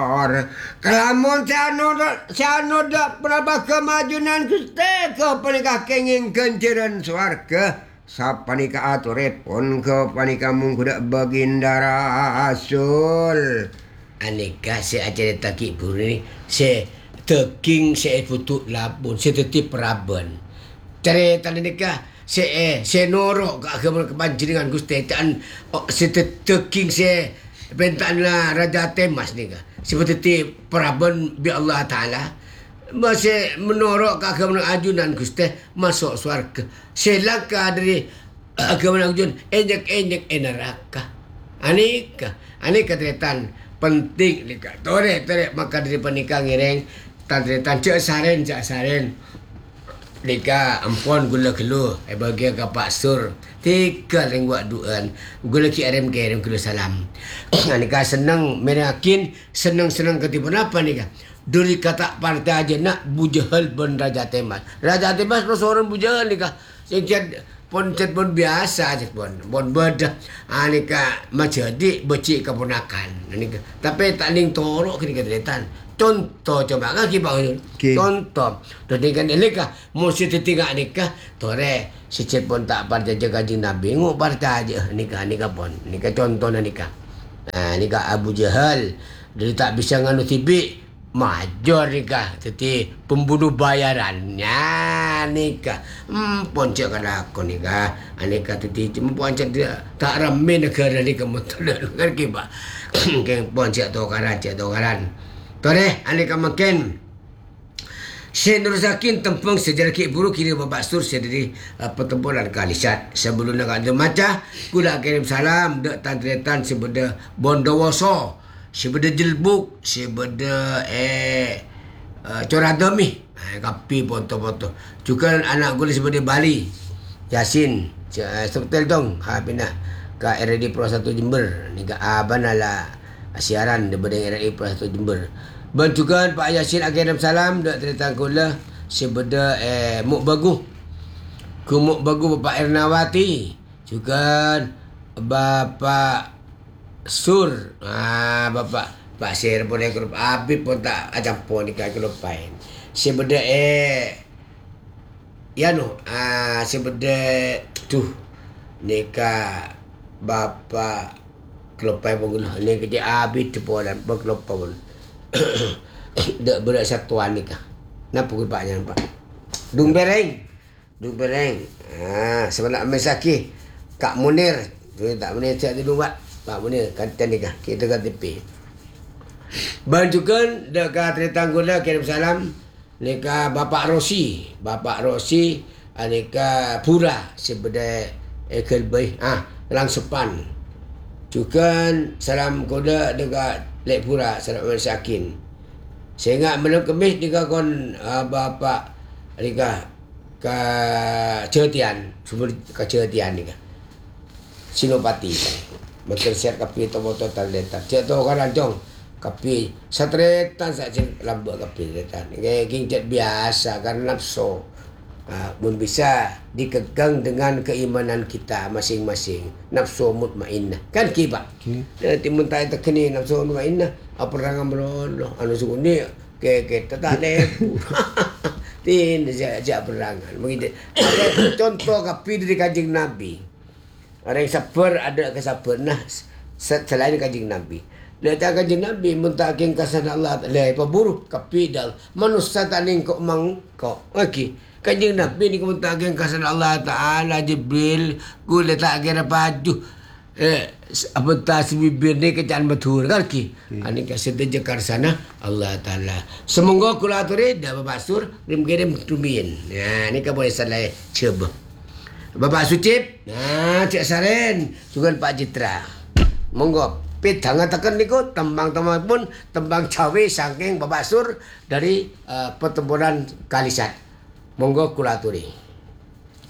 Kelamun siano dak berapa kemajuan Gusti ke panika kenging kenceran swarga sapanika aturet pun ke panika mung kuda baginda rasul Aneka se acara taki buri se teking se putuk labun se tetip peraban. Cerita nikah se norok ke agama kepanjenengan Gusti tan se teking se bentakna Raja Temas nikah. Seperti peraban bi Allah Ta'ala masih menorok ke agama ajunan Gusti masuk surga selaka dari agama ajunan enjek neraka anika tretan penting nika tore maka dari penikah ngireng tretan cak saren nika ampun gula kelu bagi kapak sur tiga lengwak duan gula ki arem gula salam nika senang merakin senang ketipu apa nika dari kata partai aja nak bujahal ben Raja Temas seorang bujahal nika sejak pon biasa aja pon beda nika macadi becik keponakan nika tapi tak ning torok nika tretan contoh coba kan kibang contoh dan kan nika mesti tiga nika tore sicet pun tak partai jaga jing nabi nguk partai aja nika pun nika contoh nika nika Abu Jahal dari tak bisa nganu tibi major nika teti pembunuh bayarannya nika poncak kada aku nika nika teti poncak dia tak ramai negara nika mutul kan kiba keng poncak to karan tore aneka makin Senerusakin tempung sejarah ki buruk kini Bapak Sur dari pertempuran Kalisat sebelum nak ada macah kula kirim salam dek tantretan sebeda Bondowoso sebeda Jelbuk sebeda Coradami kapi foto juga anak gula sebeda Bali Yasin sebetul dong pindah ke RD Pro 1 Jember ni ke abanala siaran daripada RI Pro 1 Jember. Bantukan Pak Yasin akiram salam dak cerita kula sebeda Muk Bagu. Ku Muk Bagu Bapak Ernawati. Juga Bapak Sur. Bapak Pak Sir pun grup Habib pun tak ajam pun ni kan kelupain. Sebeda sebeda tuh nikah Bapak kelupai pun ni kerja Habib tu pun dan berkelupa pun. Dak berat satuan ni kah. Napa kupaknya nampak? Dung bereng. Sebelah mesaki Kak Munir. Tu tak Munir cak di luar. Pak Munir kata ni kah. Kita KTP. Bantukan dekat Tretanggula kirim salam nika Bapak Rosi aneka pura sebeda ekelbai langsepan. Juga salam koda dekat Lek Pura salam Sakin. Sehingga malam Kemis juga kon Bapak Rika ke Cetian, sumber ke Cetian ni Sinopati. Betul siap kapi tomoto talenta. Cek tu kan jong kapi satretan saja lambak kapi retan. Kayak biasa kan nafsu. Pun bisa dikekang dengan keimanan kita masing-masing. Nafsu mutmainnah. Kan kiba. Nanti mentai tekeni nafsu mutmainnah. Apa rangan meloloh. Anu suku ni kita tak lepu. Tidak sejak berangan. Begitu. Ada contoh kapi dari Kanjeng Nabi. Orang yang sabar ada kesabar. Nah, selain Kanjeng Nabi. Lihat Kanjeng Nabi mentakin kasan Allah. Lihat apa buruk kapi dal. Manusia tak ningkok mangkok. Okey. Kanjeng Nabi ni kemudian kasan Allah Ta'ala Jibril gula tak kira baju apa tas bibir ni kecaan betul kan ki ani kasih dejakar sana Allah Ta'ala semoga kula aturi dah Bapak Sur kirim tumin ni ka boleh salah coba Bapak Sucip Cik Saren juga Pak Citra monggo pedang tekan niku tembang-tembang pun tembang cawe saking Bapak Sur dari pertempuran Kalisat. Monggo kula aturi.